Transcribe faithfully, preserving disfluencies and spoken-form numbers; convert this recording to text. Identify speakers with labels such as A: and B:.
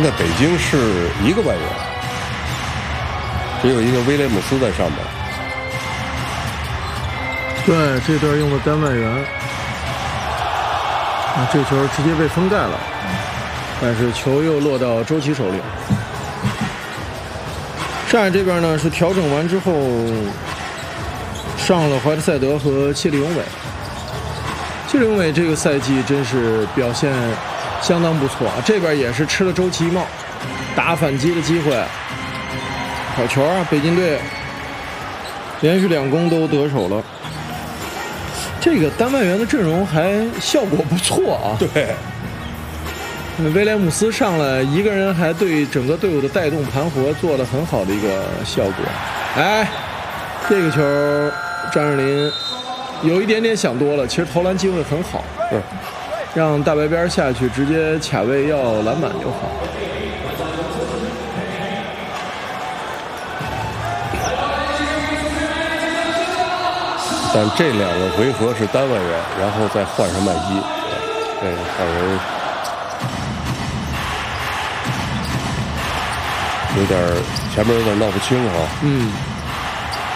A: 现在北京是一个外援，只有一个威廉姆斯在上面。
B: 对，这段用的单外援，啊，这球直接被封盖了，但是球又落到周琦手里。上海这边呢是调整完之后上了怀特塞德和切利永伟。切利永伟这个赛季真是表现相当不错啊，这边也是吃了周琦一帽，打反击的机会，好球啊！北京队连续两攻都得手了。这个单外援的阵容还效果不错啊。
A: 对，
B: 威廉姆斯上来一个人还对整个队伍的带动盘活做了很好的一个效果。哎，这个球张智霖有一点点想多了，其实投篮机会很好，
A: 是
B: 让大白边下去直接卡位要篮板就好。
A: 但这两个回合是单外援，然后再换上麦基，这个让人有点前面有点闹不清哈。
B: 嗯。